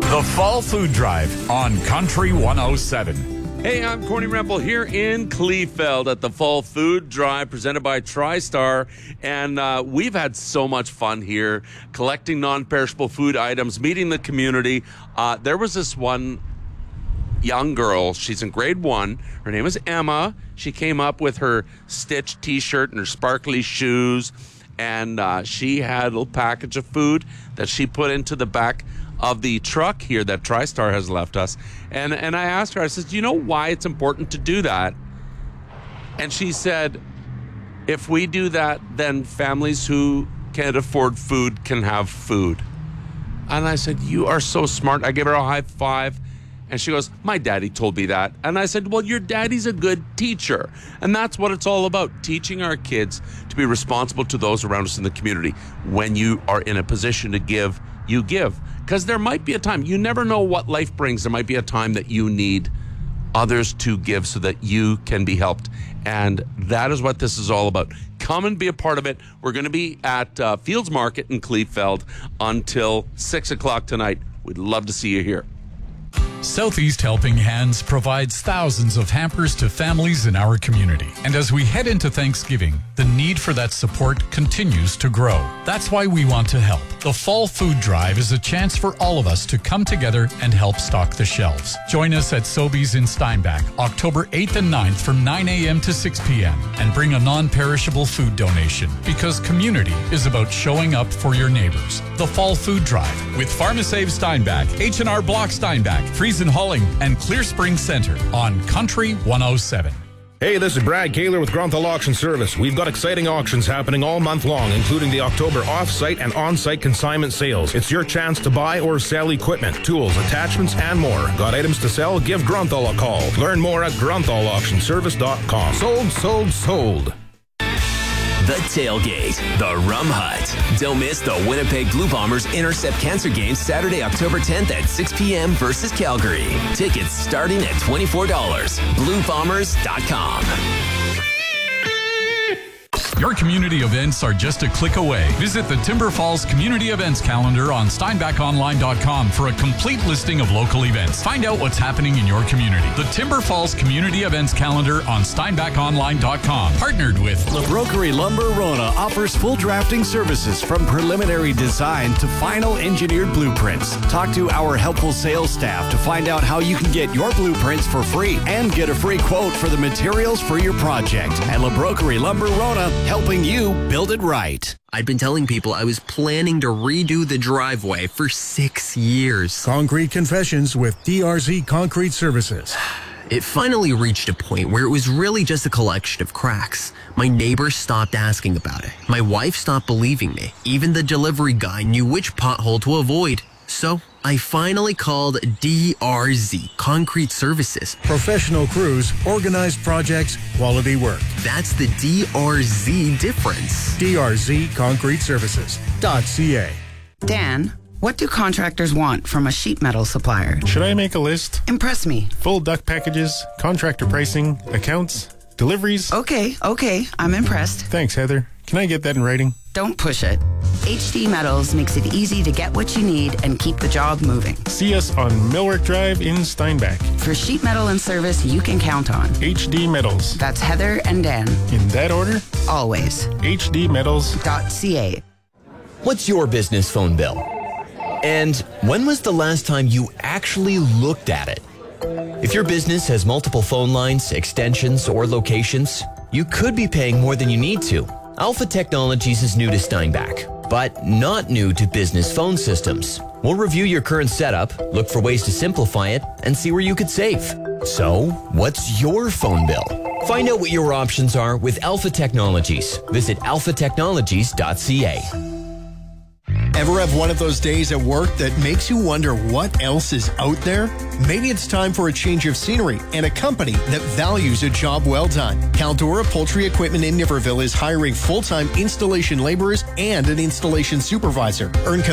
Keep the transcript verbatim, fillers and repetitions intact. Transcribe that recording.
The Fall Food Drive on Country one oh seven. Hey, I'm Corny Rempel here in Kleefeld at the Fall Food Drive presented by TriStar. And uh, we've had so much fun here collecting non-perishable food items, meeting the community. Uh, there was this one young girl. She's in grade one. Her name is Emma. She came up with her stitched T-shirt and her sparkly shoes. And uh, she had a little package of food that she put into the back of the truck here that TriStar has left us. And and I asked her, I said, do you know why it's important to do that? And she said, if we do that, then families who can't afford food can have food. And I said, you are so smart. I gave her a high five. And she goes, my daddy told me that. And I said, well, your daddy's a good teacher. And that's what it's all about, teaching our kids to be responsible to those around us in the community. When you are in a position to give, you give. Because there might be a time, you never know what life brings. There might be a time that you need others to give so that you can be helped. And that is what this is all about. Come and be a part of it. We're going to be at uh, Fields Market in Kleefeld until six o'clock tonight. We'd love to see you here. Southeast Helping Hands provides thousands of hampers to families in our community. And as we head into Thanksgiving, the need for that support continues to grow. That's why we want to help. The Fall Food Drive is a chance for all of us to come together and help stock the shelves. Join us at Sobeys in Steinbach, October eighth and ninth from nine a.m. to six p.m. and bring a non-perishable food donation, because community is about showing up for your neighbors. The Fall Food Drive with Pharmasave Steinbach, H and R Block Steinbach, Friesen Halling, and Clear Spring Center on Country one oh seven. Hey, this is Brad Kaler with Grunthal Auction Service. We've got exciting auctions happening all month long, including the October off-site and on-site consignment sales. It's your chance to buy or sell equipment, tools, attachments, and more. Got items to sell? Give Grunthal a call. Learn more at grunthal auction service dot com. Sold, sold, sold. The Tailgate, the Rum Hut. Don't miss the Winnipeg Blue Bombers Intercept Cancer game Saturday, October tenth at six p.m. versus Calgary. Tickets starting at twenty-four dollars. blue bombers dot com. Your community events are just a click away. Visit the Timber Falls Community Events calendar on steinbach online dot com for a complete listing of local events. Find out what's happening in your community. The Timber Falls Community Events calendar on steinbach online dot com. Partnered with LaBrokery Lumber Rona offers full drafting services from preliminary design to final engineered blueprints. Talk to our helpful sales staff to find out how you can get your blueprints for free and get a free quote for the materials for your project. At LaBrokery Lumber Rona, helping you build it right. I'd been telling people I was planning to redo the driveway for six years. Concrete Confessions with D R Z Concrete Services. It finally reached a point where it was really just a collection of cracks. My neighbors stopped asking about it. My wife stopped believing me. Even the delivery guy knew which pothole to avoid. So I finally called D R Z Concrete Services. Professional crews, organized projects, quality work. That's the D R Z difference. D R Z Concrete Services dot C A. Dan, what do contractors want from a sheet metal supplier? Should I make a list? Impress me. Full duct packages, contractor pricing, accounts, deliveries. Okay, okay, I'm impressed. Thanks, Heather. Can I get that in writing? Don't push it. H D Metals makes it easy to get what you need and keep the job moving. See us on Millwork Drive in Steinbach. For sheet metal and service you can count on. H D Metals. That's Heather and Dan. In that order? Always. H D Metals dot C A. What's your business phone bill? And when was the last time you actually looked at it? If your business has multiple phone lines, extensions, or locations, you could be paying more than you need to. Alpha Technologies is new to Steinbach, but not new to business phone systems. We'll review your current setup, look for ways to simplify it, and see where you could save. So, what's your phone bill? Find out what your options are with Alpha Technologies. Visit alpha technologies dot C A. Ever have one of those days at work that makes you wonder what else is out there? Maybe it's time for a change of scenery and a company that values a job well done. Caldora Poultry Equipment in Niverville is hiring full-time installation laborers and an installation supervisor. Earn